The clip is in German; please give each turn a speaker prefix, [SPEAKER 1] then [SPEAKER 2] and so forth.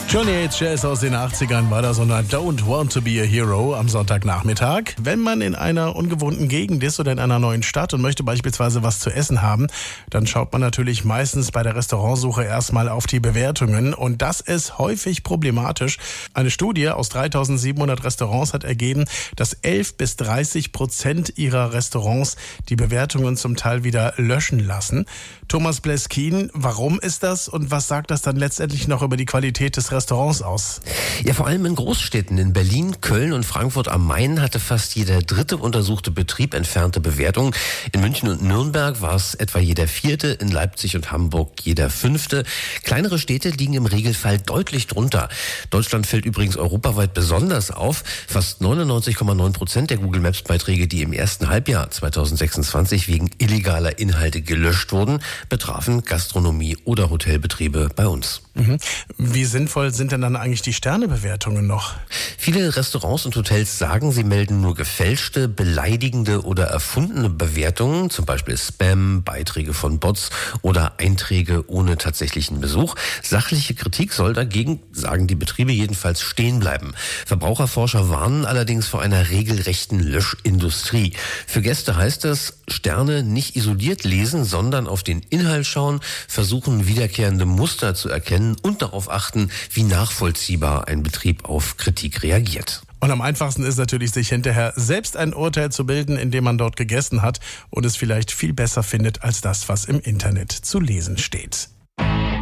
[SPEAKER 1] Johnny H. Jazz aus den 80ern war das und I Don't Want to Be a Hero am Sonntagnachmittag. Wenn man in einer ungewohnten Gegend ist oder in einer neuen Stadt und möchte beispielsweise was zu essen haben, dann schaut man natürlich meistens bei der Restaurantsuche erstmal auf die Bewertungen und das ist häufig problematisch. Eine Studie aus 3700 Restaurants hat ergeben, dass 11-30% ihrer Restaurants die Bewertungen zum Teil wieder löschen lassen. Thomas Bleskin, warum ist das und was sagt das dann letztendlich noch über die Qualität des Restaurants aus?
[SPEAKER 2] Ja, vor allem in Großstädten. In Berlin, Köln und Frankfurt am Main hatte fast jeder dritte untersuchte Betrieb entfernte Bewertungen. In München und Nürnberg war es etwa jeder vierte, in Leipzig und Hamburg jeder fünfte. Kleinere Städte liegen im Regelfall deutlich drunter. Deutschland fällt übrigens europaweit besonders auf. Fast 99,9% der Google Maps Beiträge, die im ersten Halbjahr 2026 wegen illegaler Inhalte gelöscht wurden, betrafen Gastronomie oder Hotelbetriebe bei uns.
[SPEAKER 1] Wie sinnvoll sind denn dann eigentlich die Sternebewertungen noch?
[SPEAKER 2] Viele Restaurants und Hotels sagen, sie melden nur gefälschte, beleidigende oder erfundene Bewertungen, zum Beispiel Spam, Beiträge von Bots oder Einträge ohne tatsächlichen Besuch. Sachliche Kritik soll dagegen, sagen die Betriebe, jedenfalls stehen bleiben. Verbraucherforscher warnen allerdings vor einer regelrechten Löschindustrie. Für Gäste heißt es, Sterne nicht isoliert lesen, sondern auf den Inhalt schauen, versuchen wiederkehrende Muster zu erkennen und darauf achten, wie nachvollziehbar ein Betrieb auf Kritik reagiert.
[SPEAKER 1] Und am einfachsten ist natürlich, sich hinterher selbst ein Urteil zu bilden, indem man dort gegessen hat und es vielleicht viel besser findet als das, was im Internet zu lesen steht.